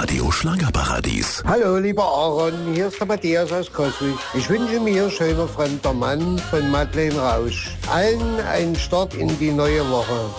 Radio Schlagerparadies. Hallo, lieber Aaron, hier ist der Matthias aus Coswig. Ich wünsche mir, schöner fremder Mann von Madeleine Rausch, allen einen Start in die neue Woche.